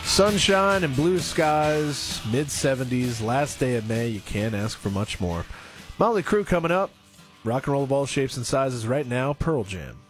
Sunshine and blue skies, mid-70s, last day of May. You can't ask for much more. Motley Crue coming up. Rock and roll of all shapes and sizes right now. Pearl Jam.